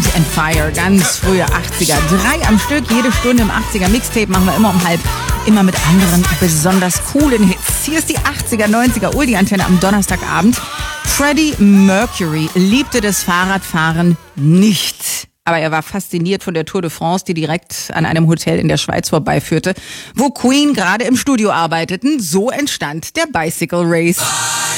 Wind and Fire, ganz frühe 80er. 3 am Stück, jede Stunde im 80er Mixtape machen wir immer um halb. Immer mit anderen besonders coolen Hits. Hier ist die 80er, 90er Oldie-Antenne am Donnerstagabend. Freddie Mercury liebte das Fahrradfahren nicht. Aber er war fasziniert von der Tour de France, die direkt an einem Hotel in der Schweiz vorbeiführte, wo Queen gerade im Studio arbeiteten. So entstand der Bicycle Race.